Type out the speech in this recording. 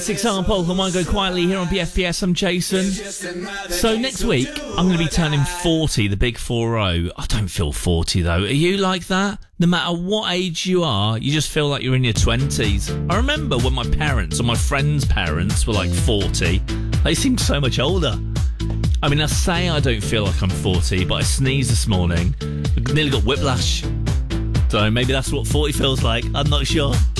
Example, I want to go quietly here on BFPS. I'm Jason. So next week, I'm going to be turning 40, the big 40. I don't feel 40 though. Are you like that? No matter what age you are, you just feel like you're in your 20s. I remember when my parents or my friends' parents were like 40. They seemed so much older. I mean, I say I don't feel like I'm 40, but I sneezed this morning. I nearly got whiplash. So maybe that's what 40 feels like. I'm not sure.